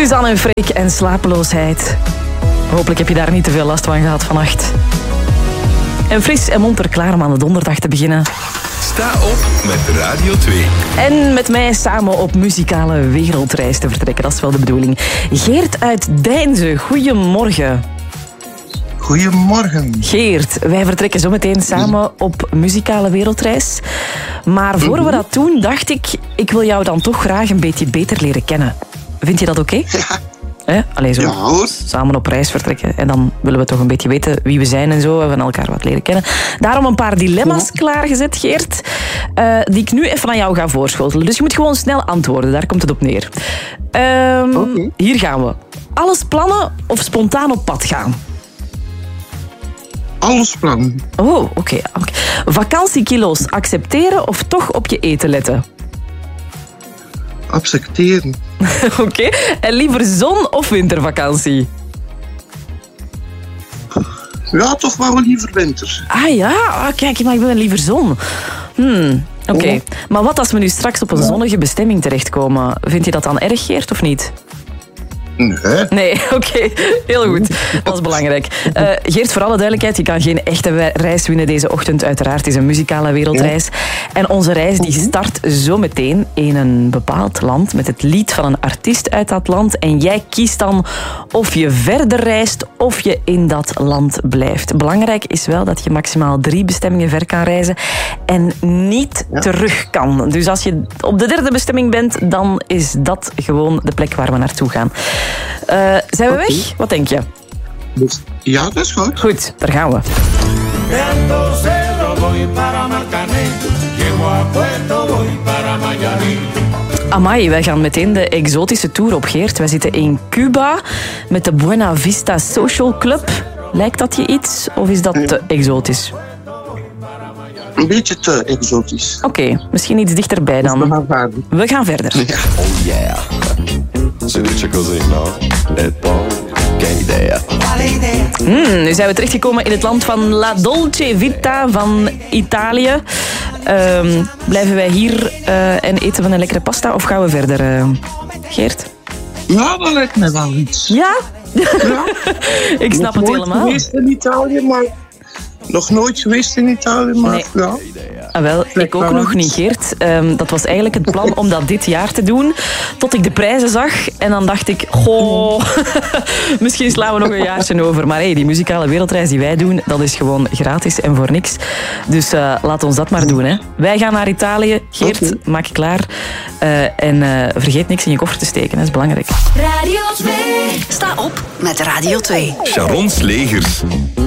Suzanne en Freek en slapeloosheid. Hopelijk heb je daar niet te veel last van gehad vannacht. En fris en monter klaar om aan de donderdag te beginnen. Sta op met Radio 2. En met mij samen op muzikale wereldreis te vertrekken. Dat is wel de bedoeling. Geert uit Deinze, goedemorgen. Goedemorgen. Geert, wij vertrekken zo meteen samen op muzikale wereldreis. Maar voor we dat doen, dacht ik wil jou dan toch graag een beetje beter leren kennen. Vind je dat oké? Ja. Allee, zo Ja, hoor. samen op reis vertrekken. En dan willen we toch een beetje weten wie we zijn en zo. En van elkaar wat leren kennen. Daarom een paar dilemma's klaargezet, Geert. Die ik nu even aan jou ga voorschotelen. Dus je moet gewoon snel antwoorden. Daar komt het op neer. Hier gaan we. Alles plannen of spontaan op pad gaan? Alles plannen. Oh, oké. Vakantiekilo's accepteren of toch op je eten letten? Accepteren. Oké. En liever zon of wintervakantie? Ja, toch wel liever winter. Ah ja, kijk, maar ik ben liever zon. Oké. Oh. Maar wat als we nu straks op een zonnige bestemming terechtkomen? Vind je dat dan erg, Geert, of niet? Nee. Nee, oké. Heel goed. Dat is belangrijk. Geert, voor alle duidelijkheid, je kan geen echte reis winnen deze ochtend. Uiteraard, het is een muzikale wereldreis. En onze reis die start zo meteen in een bepaald land met het lied van een artiest uit dat land. En jij kiest dan of je verder reist of je in dat land blijft. Belangrijk is wel dat je maximaal 3 bestemmingen ver kan reizen en niet terug kan. Dus als je op de 3e bestemming bent, dan is dat gewoon de plek waar we naartoe gaan. Zijn we weg? Wat denk je? Ja, dat is goed. Goed, daar gaan we. Amai, wij gaan meteen de exotische tour op, Geert. Wij zitten in Cuba met de Buena Vista Social Club. Lijkt dat je iets of is dat te exotisch? Een beetje te exotisch. Oké, misschien iets dichterbij We dan. gaan verder. We gaan verder. Ja. Oh yeah, si dice così, no? E poi, che idea. Nu zijn we terechtgekomen in het land van La Dolce Vita van Italië. Blijven wij hier en eten we een lekkere pasta of gaan we verder, Geert? Ja, dat lijkt me wel iets. Ja? Ja. Ik snap het helemaal. Geweest in Italië, maar nog nooit geweest in Italië, maar Nee. ja. Ah, wel, ik ook nog niet, Geert. Dat was eigenlijk het plan om dat dit jaar te doen. Tot ik de prijzen zag. En dan dacht ik, goh, misschien slaan we nog een jaartje over. Maar hey, die muzikale wereldreis die wij doen, dat is gewoon gratis en voor niks. Dus laat ons dat maar doen. Hè. Wij gaan naar Italië. Geert, maak je klaar. En vergeet niks in je koffer te steken. Dat is belangrijk. Radio 2. Sta op met Radio 2. Sharon's Legers.